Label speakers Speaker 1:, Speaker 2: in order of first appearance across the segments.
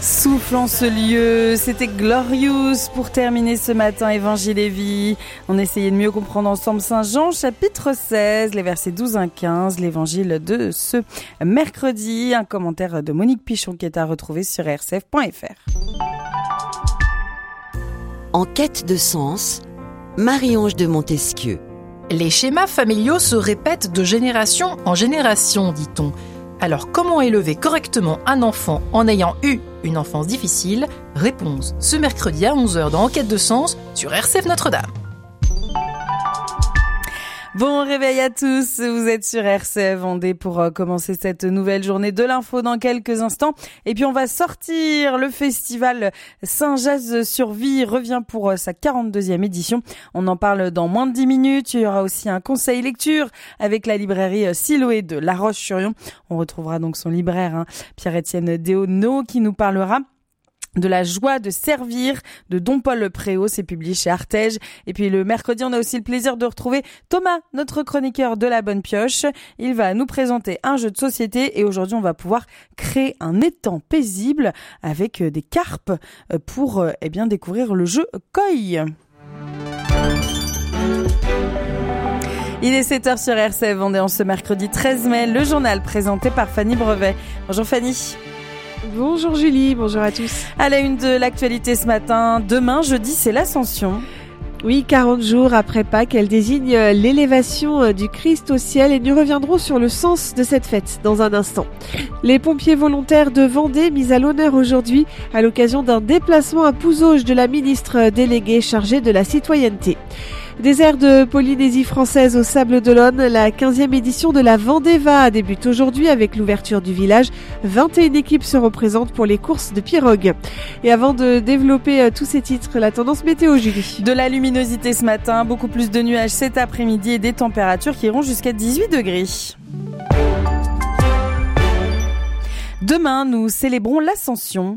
Speaker 1: Souffle en ce lieu, c'était Glorious pour terminer ce matin Évangile et Vie. On essayait de mieux comprendre ensemble Saint Jean, chapitre 16, les versets 12 à 15, l'évangile de ce mercredi. Un commentaire de Monique Pichon qui est à retrouver sur rcf.fr.
Speaker 2: En quête de sens, Marie-Ange de Montesquieu.
Speaker 3: Les schémas familiaux se répètent de génération en génération, dit-on. Alors, comment élever correctement un enfant en ayant eu une enfance difficile ? Réponse ce mercredi à 11h dans Enquête de sens sur RCF Notre-Dame.
Speaker 1: Bon réveil à tous, vous êtes sur RCF Vendée pour commencer cette nouvelle journée de l'info dans quelques instants. Et puis on va sortir, le festival Saint-Jazz-sur-Vie revient pour sa 42e édition. On en parle dans moins de 10 minutes. Il y aura aussi un conseil lecture avec la librairie Siloé de La Roche-sur-Yon. On retrouvera donc son libraire, Pierre-Étienne Déonneau, qui nous parlera de la joie de servir de Don Paul Préau, c'est publié chez Artege. Et puis le mercredi, on a aussi le plaisir de retrouver Thomas, notre chroniqueur de la bonne pioche. Il va nous présenter un jeu de société et aujourd'hui, on va pouvoir créer un étang paisible avec des carpes pour découvrir le jeu Koi. Il est 7h sur RCF Vendée en ce mercredi 13 mai, le journal présenté par Fanny Brevet. Bonjour Fanny.
Speaker 4: Bonjour Julie, bonjour à tous.
Speaker 1: À la une de l'actualité ce matin, demain jeudi c'est l'Ascension.
Speaker 4: Oui, 40 jours après Pâques, elle désigne l'élévation du Christ au ciel et nous reviendrons sur le sens de cette fête dans un instant. Les pompiers volontaires de Vendée mis à l'honneur aujourd'hui à l'occasion d'un déplacement à Pouzauges de la ministre déléguée chargée de la citoyenneté. Des airs de Polynésie française au Sable d'Olonne, la 15e édition de la Vendéva débute aujourd'hui avec l'ouverture du village. 21 équipes se représentent pour les courses de pirogue. Et avant de développer tous ces titres, la tendance météo, Julie.
Speaker 1: De la luminosité ce matin, beaucoup plus de nuages cet après-midi et des températures qui iront jusqu'à 18 degrés. Demain, nous célébrons l'Ascension.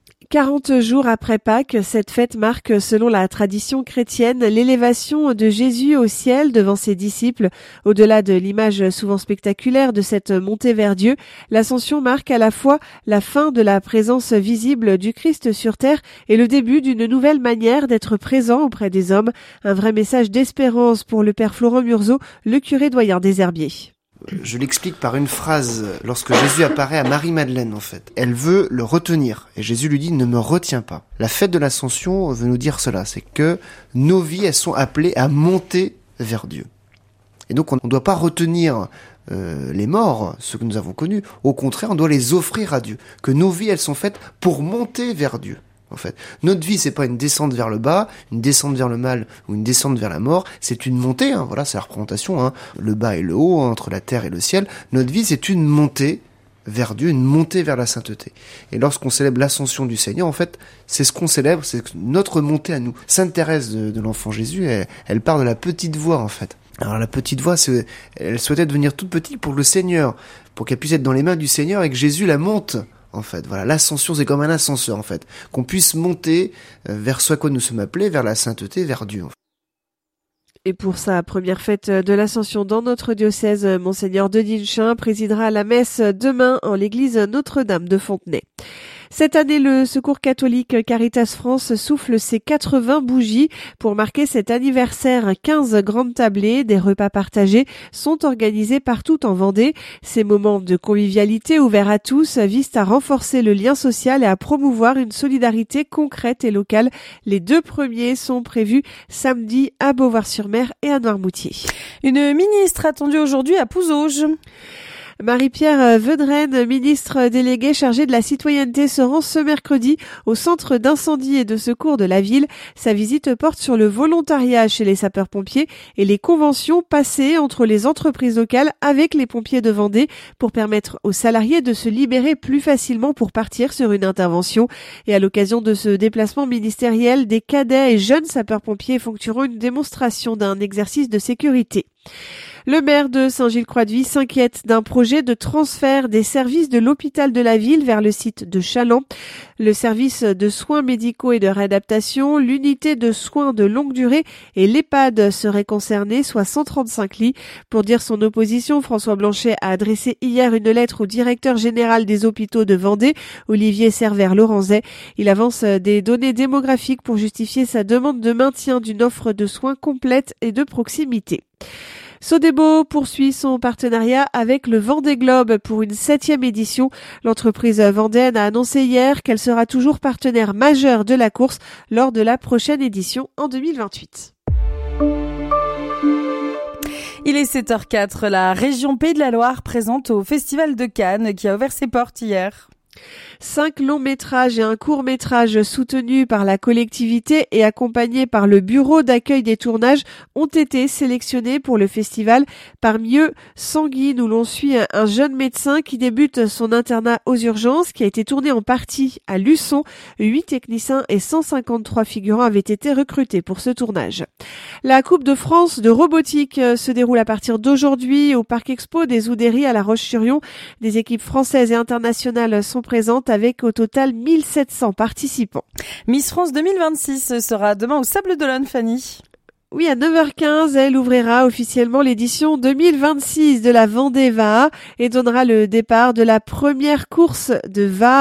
Speaker 4: 40 jours après Pâques, cette fête marque, selon la tradition chrétienne, l'élévation de Jésus au ciel devant ses disciples. Au-delà de l'image souvent spectaculaire de cette montée vers Dieu, l'ascension marque à la fois la fin de la présence visible du Christ sur terre et le début d'une nouvelle manière d'être présent auprès des hommes. Un vrai message d'espérance pour le père Florent Murzeau, le curé doyen des Herbiers.
Speaker 5: Je l'explique par une phrase lorsque Jésus apparaît à Marie-Madeleine en fait. Elle veut le retenir et Jésus lui dit « ne me retiens pas ». La fête de l'Ascension veut nous dire cela, c'est que nos vies elles sont appelées à monter vers Dieu. Et donc on ne doit pas retenir les morts, ceux que nous avons connus, au contraire on doit les offrir à Dieu. Que nos vies elles sont faites pour monter vers Dieu. En fait, notre vie c'est pas une descente vers le bas, une descente vers le mal ou une descente vers la mort, c'est une montée, voilà, c'est la représentation, le bas et le haut, entre la terre et le ciel. Notre vie c'est une montée vers Dieu, une montée vers la sainteté. Et lorsqu'on célèbre l'ascension du Seigneur, en fait, c'est ce qu'on célèbre, c'est notre montée à nous. Sainte Thérèse de l'Enfant Jésus, elle parle de la petite voix en fait. Alors la petite voix, elle souhaitait devenir toute petite pour le Seigneur, pour qu'elle puisse être dans les mains du Seigneur et que Jésus la monte. En fait, voilà, l'ascension, c'est comme un ascenseur, en fait, qu'on puisse monter vers ce à quoi nous sommes appelés, vers la sainteté, vers Dieu. En fait.
Speaker 4: Et pour sa première fête de l'Ascension dans notre diocèse, Monseigneur Dedinchin présidera la messe demain en l'église Notre-Dame de Fontenay. Cette année, le Secours catholique Caritas France souffle ses 80 bougies. Pour marquer cet anniversaire, 15 grandes tablées, des repas partagés sont organisés partout en Vendée. Ces moments de convivialité ouverts à tous visent à renforcer le lien social et à promouvoir une solidarité concrète et locale. Les 2 premiers sont prévus samedi à Beauvoir-sur-Mer et à Noirmoutier.
Speaker 1: Une ministre attendue aujourd'hui à Pouzauges.
Speaker 4: Marie-Pierre Vedrenne, ministre déléguée chargée de la citoyenneté, se rend ce mercredi au centre d'incendie et de secours de la ville. Sa visite porte sur le volontariat chez les sapeurs-pompiers et les conventions passées entre les entreprises locales avec les pompiers de Vendée pour permettre aux salariés de se libérer plus facilement pour partir sur une intervention. Et à l'occasion de ce déplacement ministériel, des cadets et jeunes sapeurs-pompiers effectueront une démonstration d'un exercice de sécurité. Le maire de Saint-Gilles-Croix-de-Vie s'inquiète d'un projet de transfert des services de l'hôpital de la ville vers le site de Challans. Le service de soins médicaux et de réadaptation, l'unité de soins de longue durée et l'EHPAD seraient concernés, soit 135 lits. Pour dire son opposition, François Blanchet a adressé hier une lettre au directeur général des hôpitaux de Vendée, Olivier Servère-Laurenzet. Il avance des données démographiques pour justifier sa demande de maintien d'une offre de soins complète et de proximité. Sodebo poursuit son partenariat avec le Vendée Globe pour une 7e édition. L'entreprise vendéenne a annoncé hier qu'elle sera toujours partenaire majeur de la course lors de la prochaine édition en 2028.
Speaker 1: Il est 7h04. La région Pays de la Loire présente au Festival de Cannes qui a ouvert ses portes hier.
Speaker 4: 5 longs métrages et un court métrage soutenus par la collectivité et accompagnés par le bureau d'accueil des tournages ont été sélectionnés pour le festival. Parmi eux, Sanguine, où l'on suit un jeune médecin qui débute son internat aux urgences, qui a été tourné en partie à Luçon. 8 techniciens et 153 figurants avaient été recrutés pour ce tournage. La Coupe de France de robotique se déroule à partir d'aujourd'hui au Parc Expo des Oudéries à La Roche-sur-Yon. Des équipes françaises et internationales sont présentes avec au total 1700 participants.
Speaker 1: Miss France 2026 sera demain au Sables d'Olonne, Fanny.
Speaker 4: Oui, à 9h15, elle ouvrira officiellement l'édition 2026 de la Vendée Vaha et donnera le départ de la première course de Vaha